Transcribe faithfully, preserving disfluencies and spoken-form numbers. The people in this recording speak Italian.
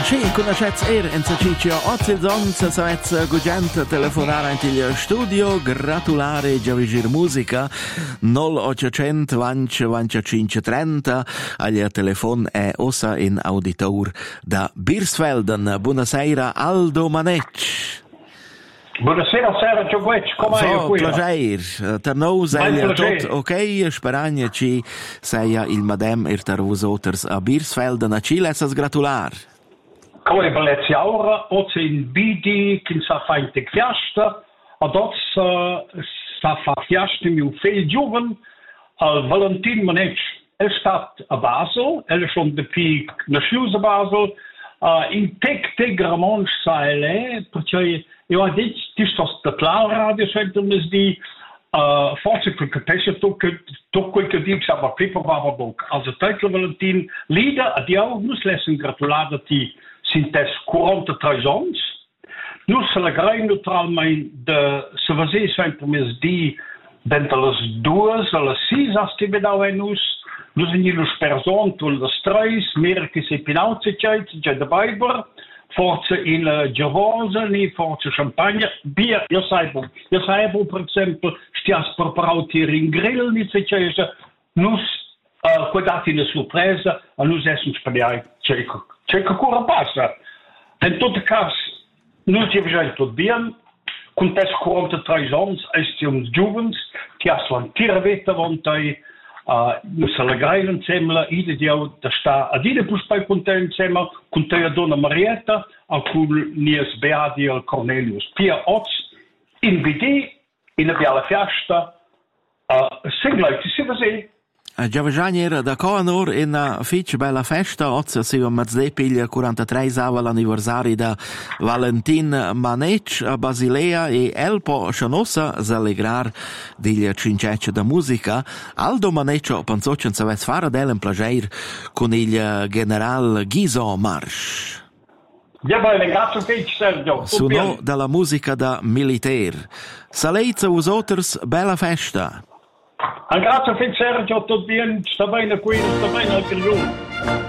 Sì, conoscete era in Saciccio oggi il zonza savez gugent telefonare in il studio gratulare Giavigir Musica null ottocento venti venticinque trenta agli telefon è ossa in auditor da Birsfelden. Buonasera Aldo Manec. Buonasera Sergio Guecci, come è qui? Piacere, per noi è tutto ok, Spagna ci sei il madem e per vosotros a Birsfelden, a ci lessas gratular. Come bellezza ora, oggi in Bidi, che sa fa in te fiasta, ad oggi sa fa fiasta mio figlio giovane, al Valentin Manec. È stato a Basel, è schon depuis nasciuto a Basel, uh, in tec tec ramon sa ele, perché io ho detto, ti sto da Cloud Radio Center, di Uh, forse per capire tutto quel che dico, ma prima va book. Als het titel Valentin, Lieder, a jou moest lessen gratulare ti sintes quarantatré ans. Nu se grei neutralmente de se vase sempre mes di dentro les dues, a les sis, as ti vedau en us, nu sind ilus person, tu les tres, mere che se pinauze ceit, già de Biber, forse il Giovose, forse champagne, bier, io saibo, io saibo per esempio, stias preparati in grill, ni se cese, nus, uh, guardati una sorpresa, a nus essen spediai, c'è che cura passa. In tutto caso, nus ci avviamo tutto bene, con tes quarantatré anni, esti uns giovens, che aslan tiravetta vontai, Uh, nu se legreien insieme, ide dio da sta ad ide puspai con te insieme, con te a donna Marietta, a cui nies beati al Cornelius Pia Oz, in B D, in a biala fiasta, uh, singleiti si vasi. Giavagiani era da Coanor in una fitch bella festa, oggi si va mazde piglia quarantatré ava l'anniversario da Valentin Manec a Basilea e Elpo Chanossa s'allegrar degli cincecce da musica. Aldo Manec pensò che non fare dell'en plager con il general Ghiso Marsch. Ja, beh, ringrazio te, Sergio. Suonò dalla musica da militaire. Salezza usoters bella festa. Grazie a te Sergio, tutto bene, sta bene qui, sta bene anche lui.